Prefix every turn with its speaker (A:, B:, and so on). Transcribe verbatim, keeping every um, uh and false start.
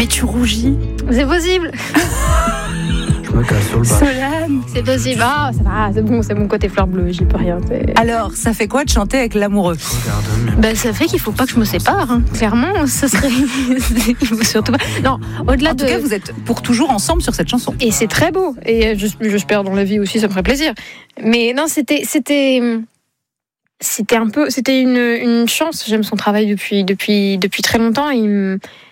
A: Mais tu rougis.
B: C'est possible.
C: Je me casse sur le bas.
A: Solane.
B: C'est possible. Ah, ça va, c'est bon, c'est mon côté fleur bleue, j'y peux rien. C'est...
A: Alors, ça fait quoi de chanter avec l'amoureux?
C: Regarde,
B: Ben, ça fait qu'il faut pas que je me sépare. Hein. Clairement, ça serait. Il faut surtout pas. Non, au-delà
A: En
B: de.
A: tout cas, vous êtes pour toujours ensemble sur cette chanson.
B: Et c'est très beau. Et j'espère dans la vie aussi, ça me ferait plaisir. Mais non, c'était, c'était, c'était un peu, c'était une, une chance. J'aime son travail depuis, depuis, depuis très longtemps. Il me,